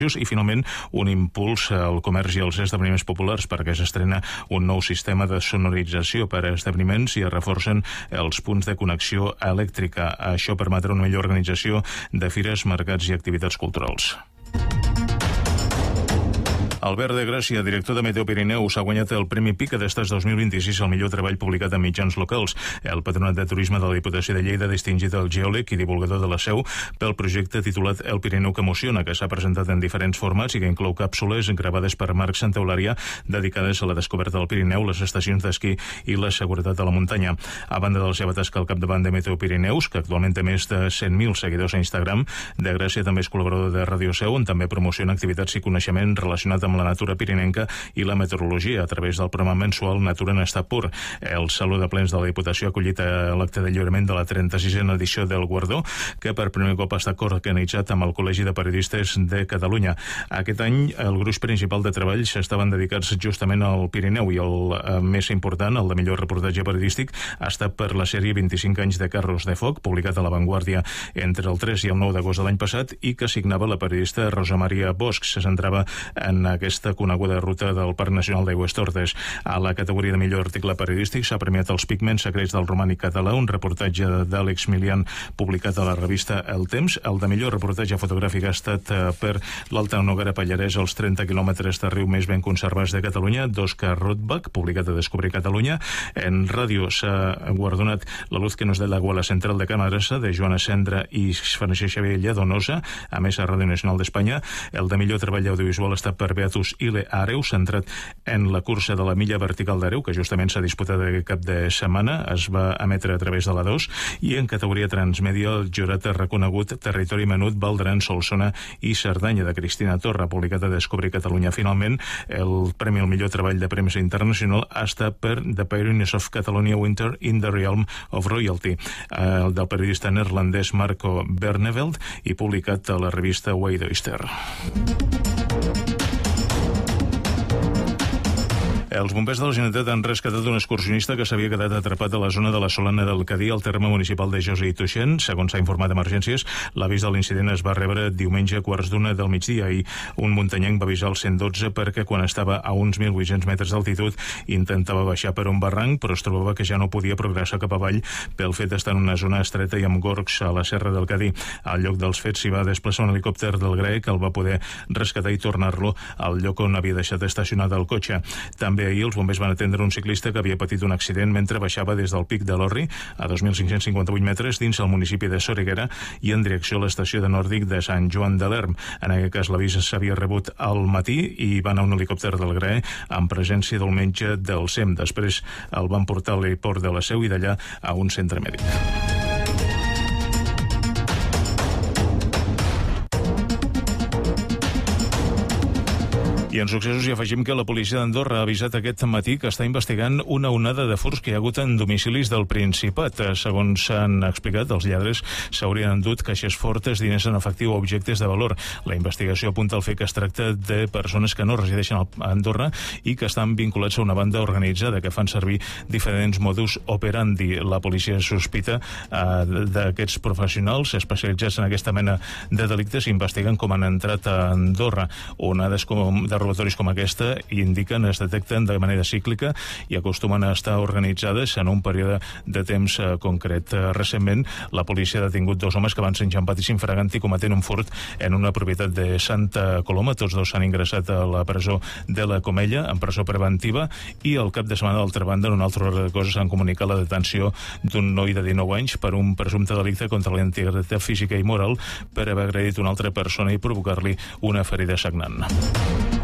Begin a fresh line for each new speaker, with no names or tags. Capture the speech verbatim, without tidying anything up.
i finalment un impuls al comerç i als esdeveniments populars perquè s'estrena un nou sistema de sonorització per a esdeveniments i es reforcen els punts de connexió elèctrica. Això permetrà una millor organització de fires, mercats i activitats culturals. Albert de Gràcia, director de Meteo Pirineus, ha guanyat el Premi Pica d'Estats dos mil vint-i-sis al millor treball publicat en mitjans locals. El Patronat de Turisme de la Diputació de Lleida ha distingit el geòleg i divulgador de la Seu pel projecte titulat El Pirineu que emociona, que s'ha presentat en diferents formats i que inclou càpsules gravades per Marc Santaolària dedicades a la descoberta del Pirineu, les estacions d'esquí i la seguretat a la muntanya. A banda de la seva tasca al capdavant de Meteo Pirineus, que actualment té més de cent mil seguidors a Instagram, de Gràcia també és col·laborador de Ràdio Seu, on també promociona activitats i coneixement relacionat amb amb la natura pirinenca i la meteorologia a través del programa mensual Natura en estat pur. El Saló de Plens de la Diputació ha acollit l'acte de lliurament de la trenta-sisena edició del Guardó, que per primer cop ha estat coorganitzat amb el Col·legi de Periodistes de Catalunya. Aquest any el gruix principal de treballs estaven dedicats justament al Pirineu i el eh, més important, el de millor reportatge periodístic, ha estat per la sèrie vint-i-cinc anys de Carros de Foc, publicat a La Vanguardia entre el tres i el nou d'agost de l'any passat i que signava la periodista Rosa Maria Bosch. Se centrava en aquesta coneguda ruta del Parc Nacional d'Aigüestortes. A la categoria de millor article periodístic s'ha premiat Els pigments secrets del romànic català, un reportatge d'Àlex Milian publicat a la revista El Temps. El de millor reportatge fotogràfic ha estat per l'Alta Noguera Pallarès, els trenta quilòmetres de riu més ben conservats de Catalunya, d'Òscar Rothbach, publicat a Descobrir Catalunya. En ràdio s'ha guardonat La luz que nos da el agua a la central de Camarasa, de Joana Cendra i Francesc Xavier Lladonosa, a més a Ràdio Nacional d'Espanya. El de millor treball audiovisual ha estat per Beatus Ile Areu, centrat en la cursa de la milla vertical d'Areu, que justament s'ha disputat aquest cap de setmana, es va emetre a través de la dos, i en categoria transmèdia el jurat ha reconegut Territori Menut, Valdran, Solsona i Cerdanya, de Cristina Torra, publicat a Descobrir Catalunya. Finalment, el Premi al millor treball de premsa internacional ha estat per The Pioneers of Catalonia Winter in the Realm of Royalty, el del periodista neerlandès Marco Berneveld i publicat a la revista Wide Oyster. Els bombers de la Generalitat han rescatat un excursionista que s'havia quedat atrapat a la zona de la Solana del Cadí, al terme municipal de Josa i Tuixén. Segons s'ha informat d'emergències, l'avís de l'incident es va rebre diumenge a quarts d'una del migdia i un muntanyenc va avisar el cent dotze perquè quan estava a uns mil vuit-cents metres d'altitud intentava baixar per un barranc, però es trobava que ja no podia progressar cap avall pel fet d'estar en una zona estreta i amb gorgs a la serra del Cadí. Al lloc dels fets s'hi va desplaçar un helicòpter del G R E que el va poder rescatar i tornar-lo al lloc on havia deixat estacionat el cotxe. També ahir els bombers van atendre un ciclista que havia patit un accident mentre baixava des del pic de l'Orri a dos mil cinc-cents cinquanta-vuit metres dins el municipi de Soriguera i en direcció a l'estació de Nòrdic de Sant Joan de l'Erm. En aquest cas l'avís s'havia rebut al matí i va anar un helicòpter del G R E amb presència del metge del S E M. Després el van portar a l'aeroport de la Seu i d'allà a un centre mèdic. I en successos hi afegim que la policia d'Andorra ha avisat aquest matí que està investigant una onada de furts que hi ha hagut en domicilis del Principat. Segons s'han explicat, els lladres s'haurien endut caixes fortes, diners en efectiu o objectes de valor. La investigació apunta al fet que es tracta de persones que no resideixen a Andorra i que estan vinculats a una banda organitzada que fan servir diferents modus operandi. La policia sospita eh, d'aquests professionals especialitzats en aquesta mena de delictes i investiguen com han entrat a Andorra. Onades com de robatoris com aquesta indiquen, es detecten de manera cíclica i acostumen a estar organitzades en un període de temps eh, concret. Eh, recentment, la policia ha detingut dos homes que van ser enxampats in fraganti cometent un furt en una propietat de Santa Coloma. Tots dos s'han ingressat a la presó de la Comella, en presó preventiva, i al cap de setmana, d'altra banda, en un altre ordre de coses, s'han comunicat la detenció d'un noi de dinou anys per un presumpte delicte contra la integritat física i moral per haver agredit una altra persona i provocar-li una ferida sagnant.